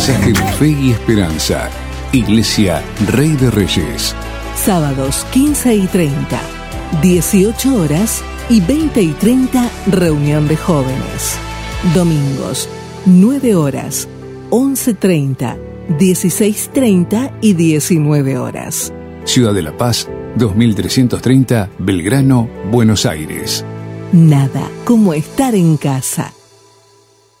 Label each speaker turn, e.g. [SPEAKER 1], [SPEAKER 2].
[SPEAKER 1] mensaje de fe y esperanza. Iglesia Rey de Reyes.
[SPEAKER 2] Sábados 15 y 30, 18 horas y 20 y 30, reunión de jóvenes. Domingos, 9 horas, 11:30, 16:30 y 19 horas.
[SPEAKER 1] Ciudad de La Paz, 2330, Belgrano, Buenos Aires.
[SPEAKER 2] Nada como estar en casa.